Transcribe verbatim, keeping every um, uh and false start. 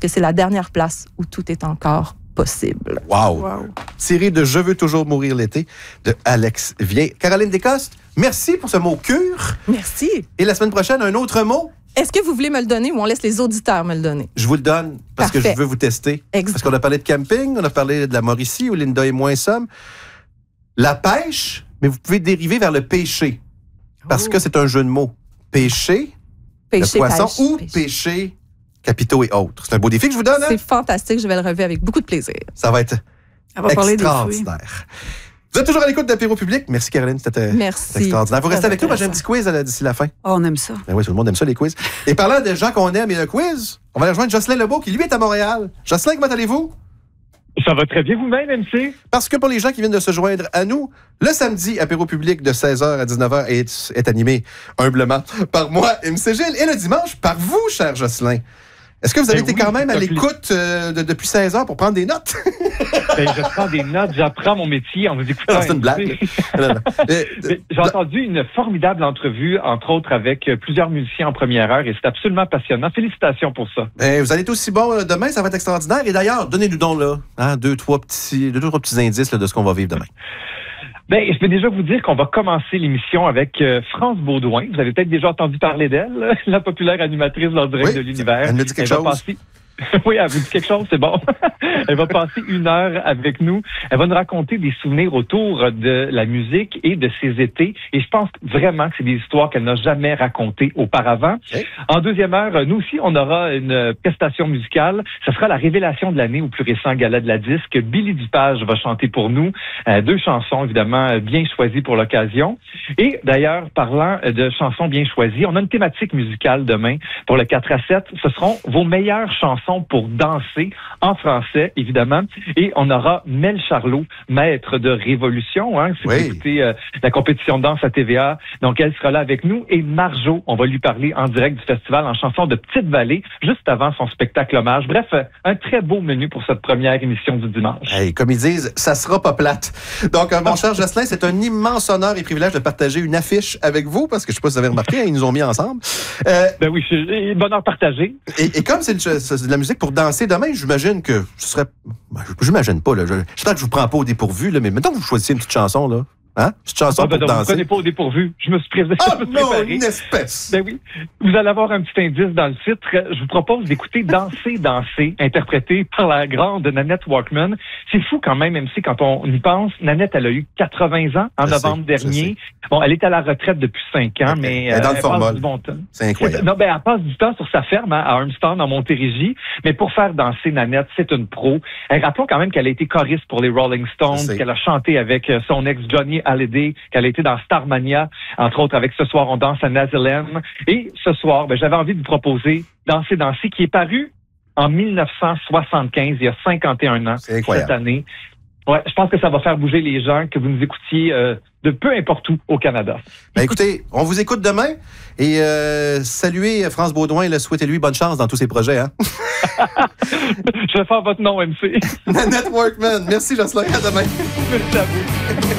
que c'est la dernière place où tout est encore possible. Wow! Wow. Tiré de Je veux toujours mourir l'été de Alex Vien. Caroline Descostes, merci pour ce mot cure. Merci. Et la semaine prochaine, un autre mot. Est-ce que vous voulez me le donner ou on laisse les auditeurs me le donner? Je vous le donne parce Parfait. que je veux vous tester. Exact. Parce qu'on a parlé de camping, on a parlé de la Mauricie où Linda est moins somme. La pêche, mais vous pouvez dériver vers le pêcher. Parce Oh. que c'est un jeu de mots. Pêcher, Pêcher, le poisson pêche, ou pêche. pêcher capitaux et autres. C'est un beau défi que je vous donne. Hein? C'est fantastique. Je vais le relever avec beaucoup de plaisir. Ça va être On va parler des fruits. extraordinaire. Vous êtes toujours à l'écoute d'Apéro Public. Merci Caroline, c'était Merci. extraordinaire. Vous restez Très avec nous, moi j'ai un intéressant. petit quiz euh, d'ici la fin. Oh, on aime ça. Ben oui, tout le monde aime ça, les quiz. Et parlant de gens qu'on aime et de quiz, on va aller rejoindre Jocelyn Lebeau qui, lui, est à Montréal. Jocelyn, comment allez-vous? Ça va très bien vous-même, M C? Parce que pour les gens qui viennent de se joindre à nous, le samedi, Apéro Public de seize heures à dix-neuf heures est, est animé humblement par moi, M C Gilles, et le dimanche par vous, cher Jocelyn. Est-ce que vous avez Ben été oui, quand même à ça fait- l'écoute euh, de- depuis seize heures pour prendre des notes? Ben, je prends des notes, j'apprends mon métier en vous écoutant. Non, c'est une M C. blague. Non, non. Euh, Mais J'ai entendu une formidable entrevue, entre autres avec euh, plusieurs musiciens en première heure, et c'est absolument passionnant. Félicitations pour ça. Ben, vous allez être aussi bon euh, demain, ça va être extraordinaire. Et d'ailleurs, donnez-nous donc là, hein, deux, trois petits, deux, trois petits indices là, de ce qu'on va vivre demain. Ben, je peux déjà vous dire qu'on va commencer l'émission avec euh, France Baudouin. Vous avez peut-être déjà entendu parler d'elle, la populaire animatrice de direct Oui, de l'univers. elle me dit quelque va chose. passer- Oui, elle vous dit quelque chose, c'est bon. Elle va passer une heure avec nous. Elle va nous raconter des souvenirs autour de la musique et de ses étés. Et je pense vraiment que c'est des histoires qu'elle n'a jamais racontées auparavant. Okay. En deuxième heure, nous aussi, on aura une prestation musicale. Ce sera la révélation de l'année au plus récent gala de la disque. Billy Dupage va chanter pour nous. Euh, deux chansons, évidemment, bien choisies pour l'occasion. Et d'ailleurs, parlant de chansons bien choisies, on a une thématique musicale demain pour le quatre à sept. Ce seront vos meilleures chansons pour danser en français, évidemment. Et on aura Mel Charlot, maître de Révolution, hein, si Oui. vous écoutez euh, la compétition de danse à T V A. Donc, elle sera là avec nous. Et Marjo, on va lui parler en direct du festival en chanson de Petite-Vallée, juste avant son spectacle hommage. Bref, euh, un très beau menu pour cette première émission du dimanche. Hey, comme ils disent, ça sera pas plate. Donc, euh, mon cher Jocelyn, c'est un immense honneur et privilège de partager une affiche avec vous, parce que je sais pas si vous avez remarqué, hein, ils nous ont mis ensemble. Euh, Ben oui, c'est bonheur partagé. et, et comme c'est, une- c'est de la musique pour danser demain, j'imagine que ce serait... Ben, j'imagine pas, là. Je- J'espère que je vous prends pas au dépourvu, là, mais mettons que vous choisissez une petite chanson, là. Hein? Une petite chanson Ah, ben pour non, vous ne danser. prenez pas au dépourvu. Je me suis pré- Ah je me suis non, préparé. une espèce! Ben oui. Vous allez avoir un petit indice dans le titre. Je vous propose d'écouter Danser, danser, interprété par la grande Nanette Walkman. C'est fou quand même, même si quand on y pense, Nanette, elle a eu quatre-vingts ans en Je novembre sais, je dernier. Bon, elle est à la retraite depuis cinq ans, Elle- mais elle est dans le passe formol. du bon temps. C'est incroyable. Non, ben, elle passe du temps sur sa ferme hein, à Armstrong, en Montérégie. Mais pour faire danser Nanette, c'est une pro. Et rappelons quand même qu'elle a été choriste pour les Rolling Je Stones, sais. qu'elle a chanté avec euh, son ex Johnny Hallyday, qu'elle a été dans Starmania, entre autres avec Ce soir on danse à Nazilem. Et ce soir, ben, j'avais envie de vous proposer Danser, danser, qui est paru en mille neuf cent soixante-quinze, il y a cinquante et un ans, C'est incroyable. cette année. Ouais, je pense que ça va faire bouger les gens, que vous nous écoutiez euh, de peu importe où au Canada. Ben écoutez, on vous écoute demain et euh, saluez France Baudouin, le souhaitez-lui bonne chance dans tous ses projets. Hein? Je vais faire votre nom, M C. Nanette Workman, merci Jocelyn, à demain. Merci à vous.